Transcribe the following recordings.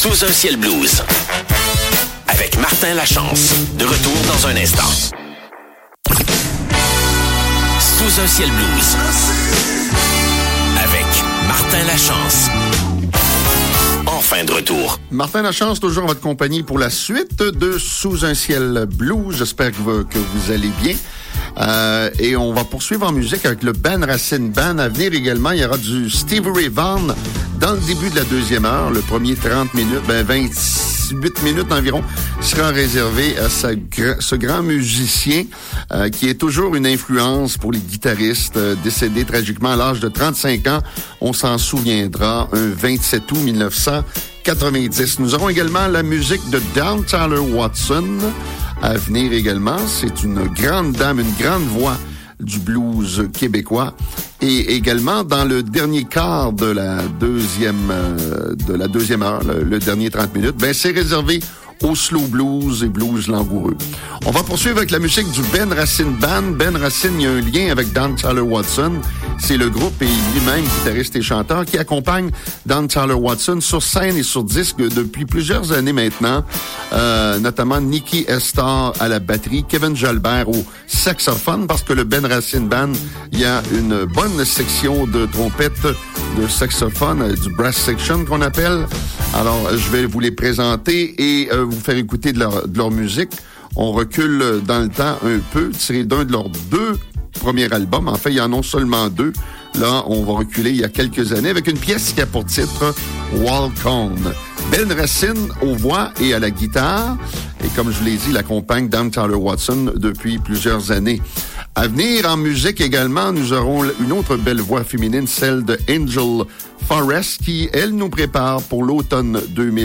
Sous un ciel blues. Avec Martin Lachance. De retour dans un instant. Sous un ciel blues. Avec Martin Lachance. Enfin de retour. Martin Lachance, toujours en votre compagnie pour la suite de Sous un ciel blues. J'espère que vous allez bien. Et on va poursuivre en musique avec le Ben Racine Band. À venir également, il y aura du Stevie Ray Vaughan dans le début de la deuxième heure. Le premier 30 minutes, 28 minutes environ, sera réservé à ce grand musicien qui est toujours une influence pour les guitaristes, décédé tragiquement à l'âge de 35 ans. On s'en souviendra, un 27 août 1990. Nous aurons également la musique de Dawn Tyler Watson à venir également. C'est une grande dame, une grande voix du blues québécois. Et également, dans le dernier quart de la deuxième heure, le dernier 30 minutes, c'est réservé au slow blues et blues langoureux. On va poursuivre avec la musique du Ben Racine Band. Ben Racine, il y a un lien avec Dawn Tyler Watson. C'est le groupe et lui-même, guitariste et chanteur, qui accompagne Dawn Tyler Watson sur scène et sur disque depuis plusieurs années maintenant. Notamment Nicky Estar à la batterie, Kevin Jalbert au saxophone, parce que le Ben Racine Band, il y a une bonne section de trompette, de saxophone, du brass section qu'on appelle. Alors, je vais vous les présenter et vous faire écouter de leur musique. On recule dans le temps un peu, tiré d'un de leurs deux premiers albums. En fait, il y en a seulement deux. Là, on va reculer il y a quelques années avec une pièce qui a pour titre Walk On. Ben Racine aux voix et à la guitare. Et comme je vous l'ai dit, il accompagne Dawn Tyler Watson depuis plusieurs années. À venir en musique également, nous aurons une autre belle voix féminine, celle de Angel Forrest, qui, elle, nous prépare pour l'automne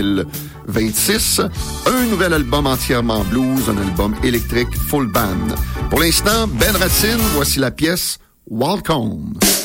2026 un nouvel album entièrement blues, un album électrique full band. Pour l'instant, Ben Racine, voici la pièce Walk On.